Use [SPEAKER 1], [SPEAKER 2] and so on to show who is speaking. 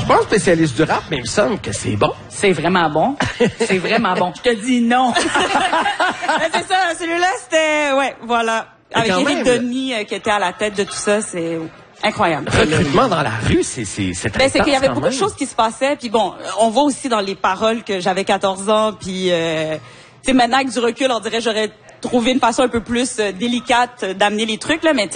[SPEAKER 1] suis pas un spécialiste du rap, mais il me semble que c'est bon.
[SPEAKER 2] C'est vraiment bon. C'est vraiment bon. Je te dis non. C'est ça, celui-là, c'était... Ouais, voilà. Avec Éric Denis qui était à la tête de tout ça, c'est... incroyable.
[SPEAKER 1] Recrutement dans la rue, c'est
[SPEAKER 2] ben, c'est qu'il y avait beaucoup de choses qui se passaient. Puis bon, on voit aussi dans les paroles que j'avais 14 ans. Puis, tu sais, maintenant avec du recul, on dirait j'aurais trouvé une façon un peu plus délicate d'amener les trucs là. Mais tu